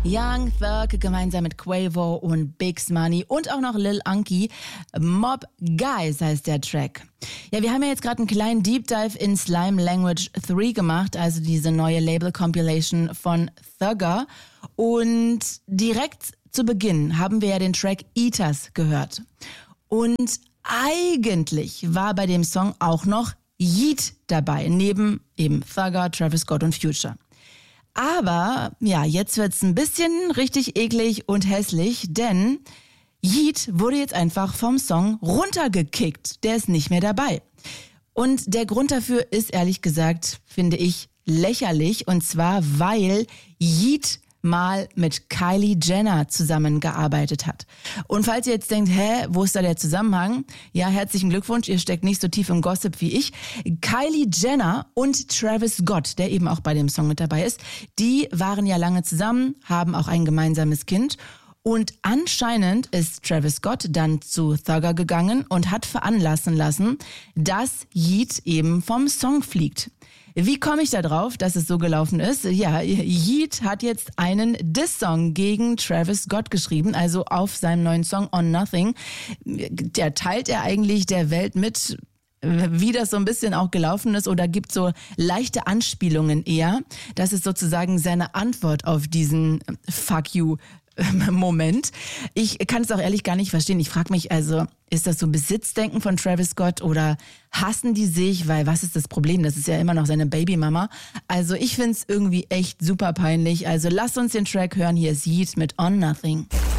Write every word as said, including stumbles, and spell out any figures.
Young Thug gemeinsam mit Quavo und Big Money und auch noch Lil Anki. Mob Guys heißt der Track. Ja, wir haben ja jetzt gerade einen kleinen Deep Dive in Slime Language drei gemacht, also diese neue Label-Compilation von Thugger. Und direkt zu Beginn haben wir ja den Track Eaters gehört. Und eigentlich war bei dem Song auch noch Yeat dabei, neben eben Thugger, Travis Scott und Future. Aber ja, jetzt wird's ein bisschen richtig eklig und hässlich, denn Yeat wurde jetzt einfach vom Song runtergekickt. Der ist nicht mehr dabei. Und der Grund dafür ist ehrlich gesagt, finde ich, lächerlich. Und zwar, weil Yeat mal mit Kylie Jenner zusammengearbeitet hat. Und falls ihr jetzt denkt, hä, wo ist da der Zusammenhang? Ja, herzlichen Glückwunsch, ihr steckt nicht so tief im Gossip wie ich. Kylie Jenner und Travis Scott, der eben auch bei dem Song mit dabei ist, die waren ja lange zusammen, haben auch ein gemeinsames Kind. Und anscheinend ist Travis Scott dann zu Thugger gegangen und hat veranlassen lassen, dass Yeat eben vom Song fliegt. Wie komme ich da drauf, dass es so gelaufen ist? Ja, Yeat hat jetzt einen Diss-Song gegen Travis Scott geschrieben, also auf seinem neuen Song On Nothing. Der teilt er eigentlich der Welt mit, wie das so ein bisschen auch gelaufen ist, oder gibt so leichte Anspielungen eher. Das ist sozusagen seine Antwort auf diesen Fuck you Moment. Ich kann es auch ehrlich gar nicht verstehen. Ich frage mich also, ist das so ein Besitzdenken von Travis Scott oder hassen die sich? Weil was ist das Problem? Das ist ja immer noch seine Babymama. Also ich find's irgendwie echt super peinlich. Also lasst uns den Track hören. Hier ist Yeat mit On Nothing.